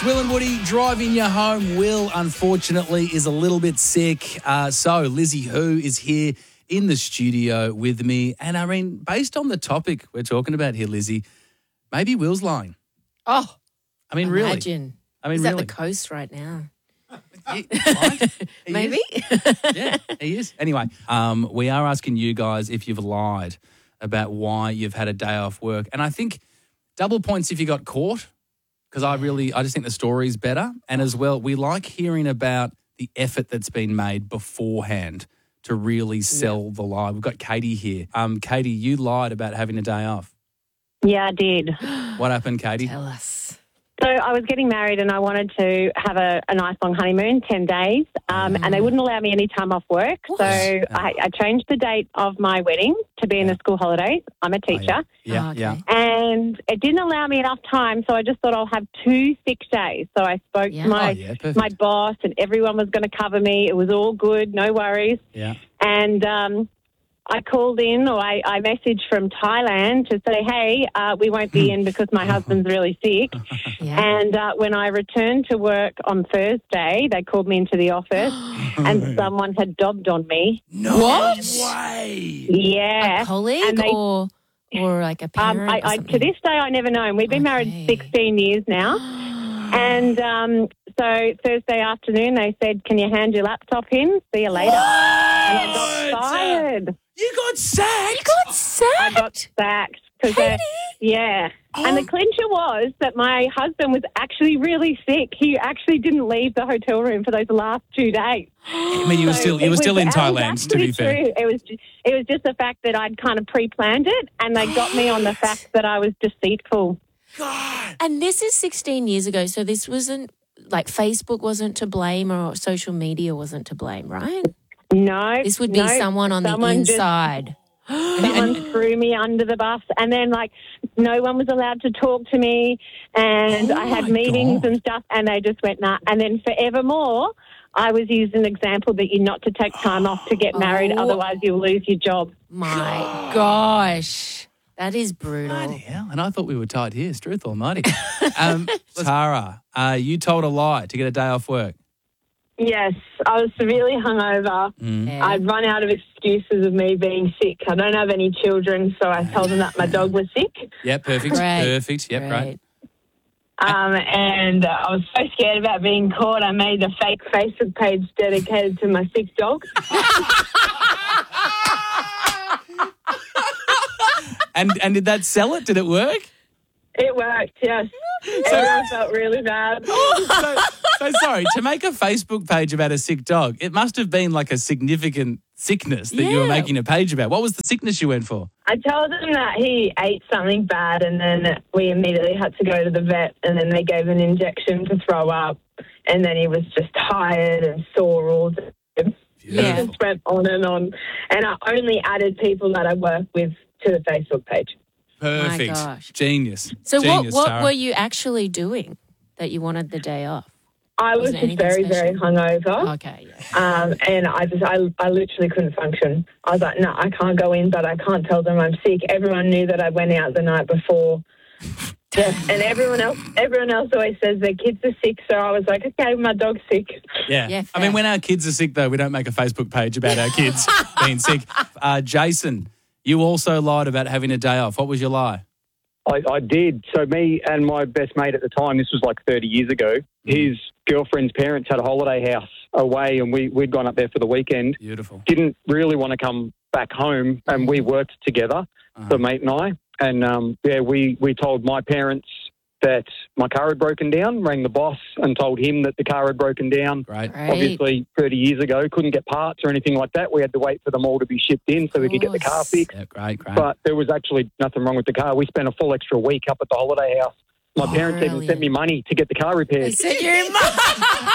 It's Will and Woody driving you home. Will, unfortunately, is a little bit sick. So Lizzie Who is here in the studio with me. And I mean, based on the topic we're talking about here, Lizzie, maybe Will's lying. Oh, I mean, imagine. really. I mean, He's really. at the coast right now. He Maybe. is. Yeah, he is. Anyway, we are asking you guys if you've lied about why you've had a day off work. And I think double points if you got caught, because I just think the story's better. And as well, we like hearing about the effort that's been made beforehand to really sell the lie. We've got Katie here. Katie, you lied about having a day off. Yeah, I did. What happened, Katie? Tell us. So I was getting married and I wanted to have a nice long honeymoon, 10 days, and they wouldn't allow me any time off work. What? So I changed the date of my wedding to be in the school holidays. I'm a teacher. Yeah, Oh, okay. yeah. And it didn't allow me enough time, so I just thought I'll have 2 sick days. So I spoke Yeah. to my perfect. my boss and everyone was going to cover me. It was all good, no worries. Yeah. And I called in, or I messaged from Thailand to say, hey, we won't be in because my husband's really sick. Yeah. And when I returned to work on Thursday, they called me into the office and someone had dobbed on me. No What? way. Yeah. A colleague And they- or like a parent or to something? this day, I never known. We've been married Okay. 16 years now. And so Thursday afternoon, they said, can you hand your laptop in? See you later. And I got fired. You got sacked? You got sacked? I got sacked. Yeah. And the clincher was that my husband was actually really sick. He actually didn't leave the hotel room for those last 2 days. I mean, you were So still in that was Thailand, to be actually fair. true. It was just the fact that I'd kind of pre-planned it, and they got me on the fact that I was deceitful. God. And this is 16 years ago, so this wasn't, like Facebook wasn't to blame or social media wasn't to blame, right? No. This would be someone on the someone just- inside. Someone threw me under the bus, and then no one was allowed to talk to me, and I had my meetings God. and stuff, and they just went nah. And then forevermore, I was used an example that you're not to take time off to get married, Oh. otherwise you'll lose your job. My gosh. That is brutal. Bloody hell. And I thought we were tied here, Struth almighty. Tara, you told a lie to get a day off work. Yes, I was severely hungover. Yeah. I'd run out of excuses of me being sick. I don't have any children, so I told them that my dog was sick. Yeah, perfect. Great. Perfect. Yep, great. And I was so scared about being caught, I made a fake Facebook page dedicated to my sick dog. And did that sell it? Did it work? It worked, yes. Everyone felt really bad. So sorry, to make a Facebook page about a sick dog, it must have been like a significant sickness that you were Yeah. making a page about. What was the sickness you went for? I told them that he ate something bad, and then we immediately had to go to the vet, and then they gave an injection to throw up, and then he was just tired and sore all day. Yeah. It just went on, and I only added people that I work with to the Facebook page. Perfect. gosh. Genius. So Genius, what Tara. were you actually doing that you wanted the day off? I was Wasn't just anything very, very special? hungover. Okay, yeah. And I literally couldn't function. I was like, no, I can't go in, but I can't tell them I'm sick. Everyone knew that I went out the night before. Yeah, and everyone else always says their kids are sick, so I was like, okay, my dog's sick. Yeah. Yeah, I mean, fair. when our kids are sick, though, we don't make a Facebook page about our kids being sick. Jason, you also lied about having a day off. What was your lie? I did. So me and my best mate at the time, this was like 30 years ago, his girlfriend's parents had a holiday house away and we'd gone up there for the weekend. Beautiful. Didn't really want to come back home and we worked together, the mate and I. And, we told my parents that my car had broken down, rang the boss and told him that the car had broken down. Great. Right. Obviously, 30 years ago, couldn't get parts or anything like that. We had to wait for them all to be shipped in so we could get the car course. fixed. Yeah, great. But there was actually nothing wrong with the car. We spent a full extra week up at the holiday house. My parents even sent me money to get the car repaired. They said your mum.